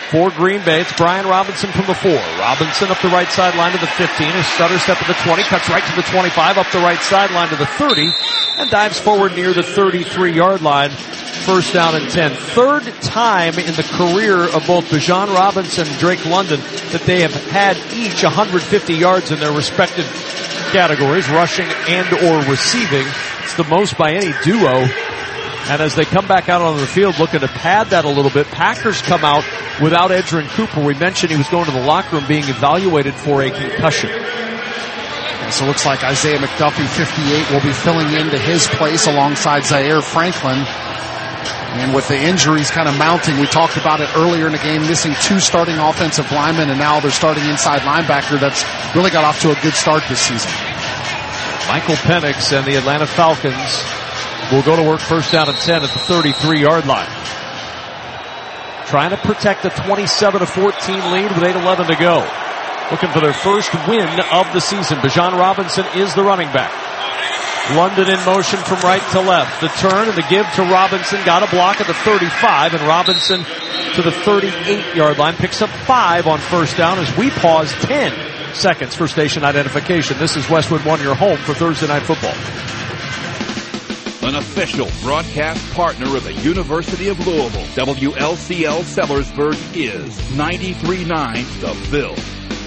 For Green Bay, it's Brian Robinson from the 4. Robinson up the right sideline to the 15. A stutter step at the 20. Cuts right to the 25. Up the right sideline to the 30. And dives forward near the 33-yard line. First down and 10. Third time in the career of both Bijan Robinson and Drake London that they have had each 150 yards in their respective categories, rushing and or receiving. It's the most by any duo. And as they come back out on the field looking to pad that a little bit, Packers come out without Edgerrin Cooper. We mentioned he was going to the locker room being evaluated for a concussion. So it looks like Isaiah McDuffie, 58, will be filling into his place alongside Zaire Franklin. And with the injuries kind of mounting, we talked about it earlier in the game, missing 2 starting offensive linemen, and now they're starting inside linebacker that's really got off to a good start this season. Michael Penix and the Atlanta Falcons will go to work first down and 10 at the 33-yard line. Trying to protect a 27-14 lead with 8:11 to go. Looking for their first win of the season. Bijan Robinson is the running back. London in motion from right to left. The turn and the give to Robinson. Got a block at the 35, and Robinson to the 38-yard line. Picks up 5 on first down as we pause 10 seconds for station identification. This is Westwood One, your home for Thursday Night Football. An official broadcast partner of the University of Louisville, WLCL Sellersburg is 93.9 The Ville.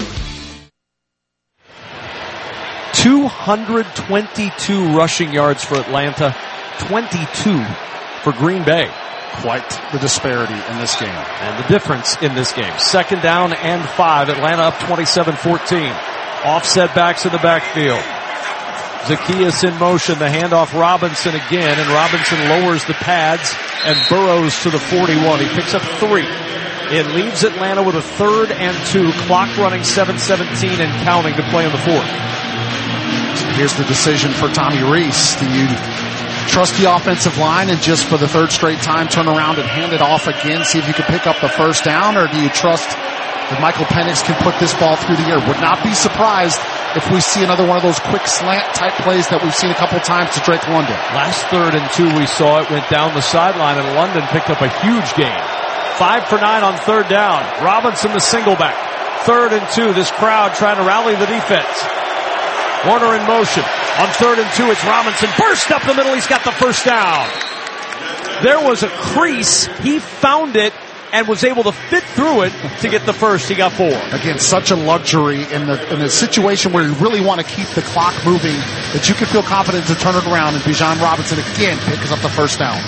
222 rushing yards for Atlanta, 22 for Green Bay. Quite the disparity in this game. And the difference in this game. Second down and 5. Atlanta up 27-14. Offset backs in the backfield. Zacchaeus in motion, the handoff Robinson again, and Robinson lowers the pads and burrows to the 41. He picks up 3. It leaves Atlanta with a 3rd and 2, clock running 7:17 and counting to play in the 4th. So here's the decision for Tommy Rees. Do you trust the offensive line and just for the 3rd straight time turn around and hand it off again, see if you can pick up the first down, or do you trust that Michael Penix can put this ball through the air? Would not be surprised if we see another one of those quick slant type plays that we've seen a couple times to Drake London. Last 3rd and 2 we saw it went down the sideline and London picked up a huge gain. 5 for 9 on 3rd down. Robinson the single back. 3rd and 2. This crowd trying to rally the defense. Warner in motion. On 3rd and 2 it's Robinson. Burst up the middle. He's got the first down. There was a crease. He found it and was able to fit through it to get the first. He got 4. Again, such a luxury in a situation where you really want to keep the clock moving that you can feel confident to turn it around, and Bijan Robinson again picks up the first down.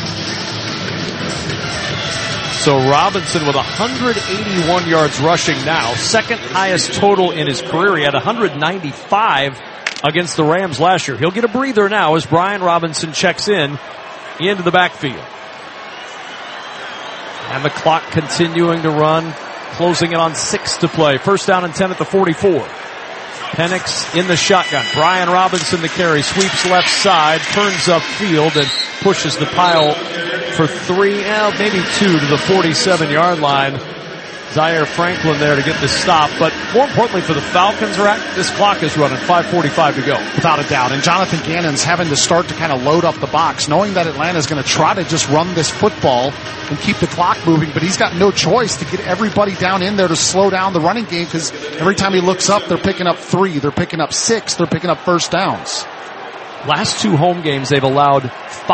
So Robinson with 181 yards rushing now, 2nd highest total in his career. He had 195 against the Rams last year. He'll get a breather now as Brian Robinson checks in into the backfield. And the clock continuing to run, closing in on 6 to play. First down and 10 at the 44. Penix in the shotgun. Brian Robinson the carry, sweeps left side, turns upfield and pushes the pile for 3, maybe 2 to the 47-yard line. Zaire Franklin there to get the stop, but more importantly for the Falcons, this clock is running, 5:45 to go. Without a doubt, and Jonathan Gannon's having to start to kind of load up the box, knowing that Atlanta's going to try to just run this football and keep the clock moving, but he's got no choice to get everybody down in there to slow down the running game, because every time he looks up, they're picking up 3, they're picking up 6, they're picking up first downs. Last 2 home games, they've allowed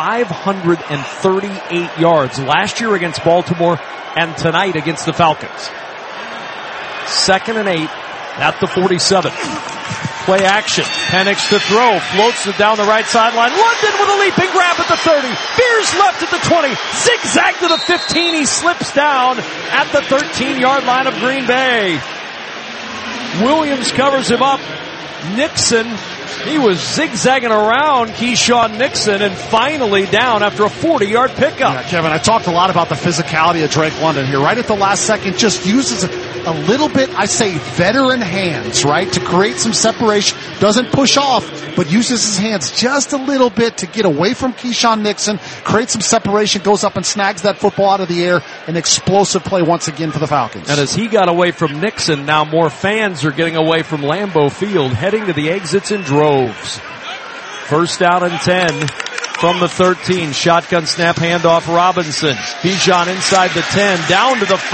538 yards. Last year against Baltimore and tonight against the Falcons. 2nd and 8 at the 47. Play action. Penix to throw. Floats it down the right sideline. London with a leaping grab at the 30. Beers left at the 20. Zigzag to the 15. He slips down at the 13-yard line of Green Bay. Williams covers him up. Nixon, he was zigzagging around Keyshawn Nixon and finally down after a 40-yard pickup. Yeah, Kevin, I talked a lot about the physicality of Drake London here. Right at the last second, just uses a little bit, I say, veteran hands, right, to create some separation. Doesn't push off, but uses his hands just a little bit to get away from Keyshawn Nixon, create some separation, goes up and snags that football out of the air. An explosive play once again for the Falcons. And as he got away from Nixon, now more fans are getting away from Lambeau Field, heading to the exits in droves. First down and 10 from the 13. Shotgun snap handoff Robinson. Bijan inside the 10, down to the